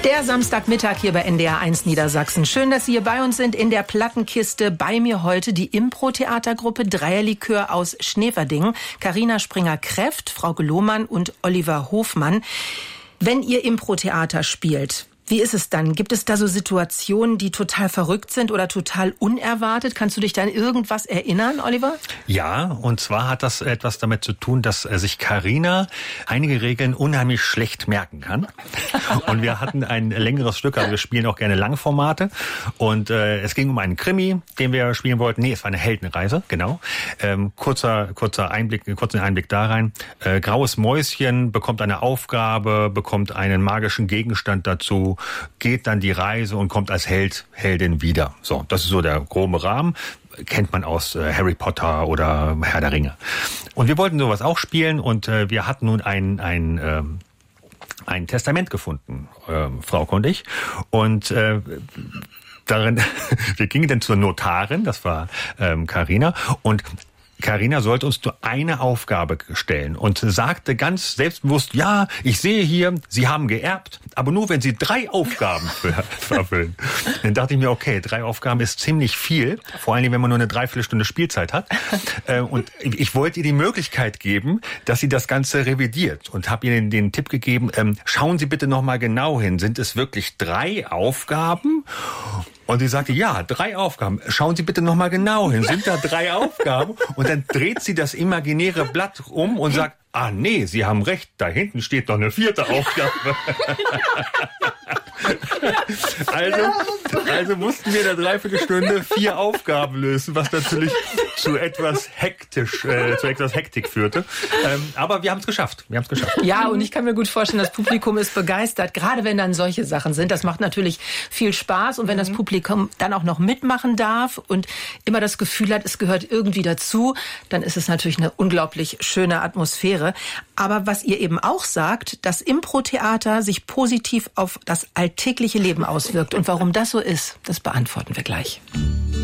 Der Samstagmittag hier bei NDR1 Niedersachsen. Schön, dass Sie hier bei uns sind in der Plattenkiste. Bei mir heute die Impro-Theatergruppe Dreierlikör aus Schneverdingen. Carina Springer-Kreft, Frauke Lohmann und Oliver Hofmann. Wenn ihr Impro-Theater spielt, wie ist es dann? Gibt es da so Situationen, die total verrückt sind oder total unerwartet? Kannst du dich da an irgendwas erinnern, Oliver? Ja, und zwar hat das etwas damit zu tun, dass sich Carina einige Regeln unheimlich schlecht merken kann. Und wir hatten ein längeres Stück, also wir spielen auch gerne Langformate. Und es ging um einen Krimi, den wir spielen wollten. Nee, es war eine Heldenreise, genau. Kurzen Einblick da rein. Graues Mäuschen bekommt eine Aufgabe, bekommt einen magischen Gegenstand dazu, geht dann die Reise und kommt als Heldin wieder. So, das ist so der grobe Rahmen. Kennt man aus Harry Potter oder Herr der Ringe. Und wir wollten sowas auch spielen und wir hatten nun ein Testament gefunden, Frauke und ich. Und darin, wir gingen dann zur Notarin, das war Carina, und Carina sollte uns nur eine Aufgabe stellen und sagte ganz selbstbewusst, ja, ich sehe hier, Sie haben geerbt, aber nur wenn Sie 3 Aufgaben erfüllen. Dann dachte ich mir, okay, 3 Aufgaben ist ziemlich viel, vor allem wenn man nur eine Dreiviertelstunde Spielzeit hat. Und ich wollte ihr die Möglichkeit geben, dass sie das Ganze revidiert und habe ihr den Tipp gegeben, schauen Sie bitte nochmal genau hin, sind es wirklich 3 Aufgaben? Und sie sagte, ja, 3 Aufgaben. Schauen Sie bitte noch mal genau hin. Sind da 3 Aufgaben? Und dann dreht sie das imaginäre Blatt um und sagt, ah nee, Sie haben recht, da hinten steht noch eine 4. Aufgabe. Also mussten wir in der Dreiviertelstunde 4 Aufgaben lösen, was natürlich zu etwas Hektik führte. Aber wir haben es geschafft. Ja, und ich kann mir gut vorstellen, das Publikum ist begeistert, gerade wenn dann solche Sachen sind. Das macht natürlich viel Spaß. Und wenn das Publikum dann auch noch mitmachen darf und immer das Gefühl hat, es gehört irgendwie dazu, dann ist es natürlich eine unglaublich schöne Atmosphäre. Aber was ihr eben auch sagt, dass Impro-Theater sich positiv auf das alltägliche Leben auswirkt. Und warum das so ist, das beantworten wir gleich.